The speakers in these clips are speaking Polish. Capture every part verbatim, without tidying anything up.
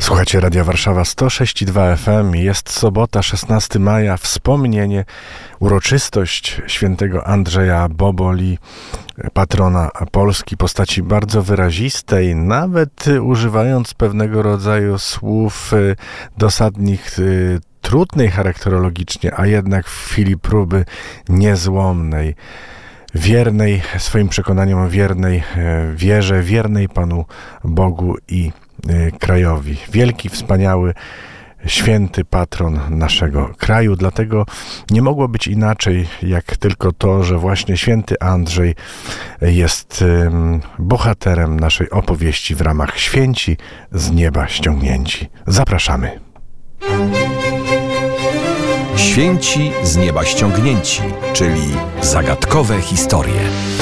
Słuchajcie Radia Warszawa sto sześć i dwa F M. Jest sobota, szesnastego maja. Wspomnienie, uroczystość świętego Andrzeja Boboli, patrona Polski, postaci bardzo wyrazistej, nawet używając pewnego rodzaju słów dosadnych, trudnej charakterologicznie, a jednak w chwili próby niezłomnej. Wiernej swoim przekonaniom, wiernej wierze, wiernej Panu Bogu i krajowi. Wielki, wspaniały, święty patron naszego kraju. Dlatego nie mogło być inaczej, jak tylko to, że właśnie święty Andrzej jest bohaterem naszej opowieści w ramach Święci z nieba ściągnięci. Zapraszamy. Święci z nieba ściągnięci, czyli zagadkowe historie.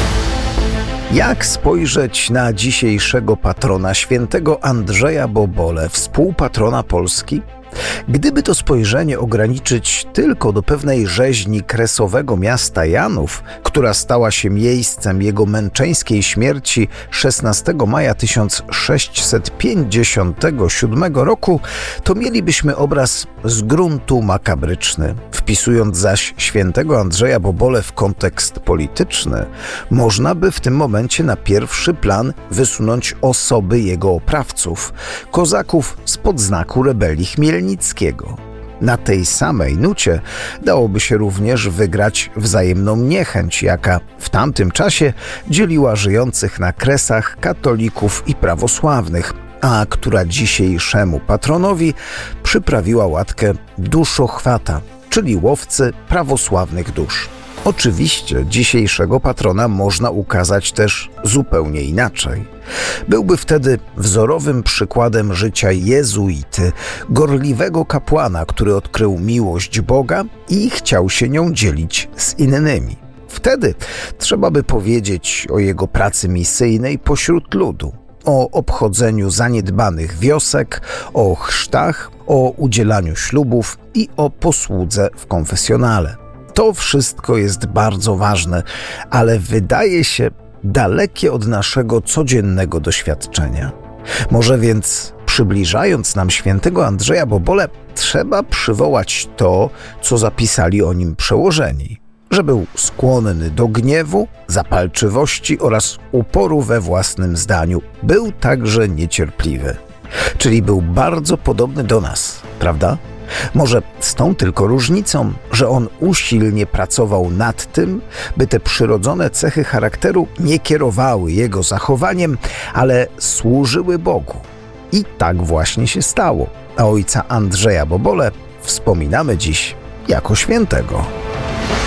Jak spojrzeć na dzisiejszego patrona, świętego Andrzeja Bobole, współpatrona Polski? Gdyby to spojrzenie ograniczyć tylko do pewnej rzeźni kresowego miasta Janów, która stała się miejscem jego męczeńskiej śmierci szesnastego maja tysiąc sześćset pięćdziesiątego siódmego roku, to mielibyśmy obraz z gruntu makabryczny. Wpisując zaś świętego Andrzeja Bobole w kontekst polityczny, można by w tym momencie na pierwszy plan wysunąć osoby jego oprawców, kozaków spod znaku rebelii Chmielnickiego. Na tej samej nucie dałoby się również wygrać wzajemną niechęć, jaka w tamtym czasie dzieliła żyjących na Kresach katolików i prawosławnych, a która dzisiejszemu patronowi przyprawiła łatkę duszochwata, czyli łowcy prawosławnych dusz. Oczywiście dzisiejszego patrona można ukazać też zupełnie inaczej. Byłby wtedy wzorowym przykładem życia jezuity, gorliwego kapłana, który odkrył miłość Boga i chciał się nią dzielić z innymi. Wtedy trzeba by powiedzieć o jego pracy misyjnej pośród ludu, o obchodzeniu zaniedbanych wiosek, o chrztach, o udzielaniu ślubów i o posłudze w konfesjonale. To wszystko jest bardzo ważne, ale wydaje się dalekie od naszego codziennego doświadczenia. Może więc, przybliżając nam świętego Andrzeja Bobole, trzeba przywołać to, co zapisali o nim przełożeni, że był skłonny do gniewu, zapalczywości oraz uporu we własnym zdaniu. Był także niecierpliwy, czyli był bardzo podobny do nas, prawda? Może z tą tylko różnicą, że on usilnie pracował nad tym, by te przyrodzone cechy charakteru nie kierowały jego zachowaniem, ale służyły Bogu. I tak właśnie się stało, a ojca Andrzeja Bobole wspominamy dziś jako świętego.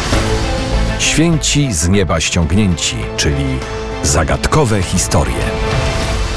Święci z nieba ściągnięci, czyli zagadkowe historie.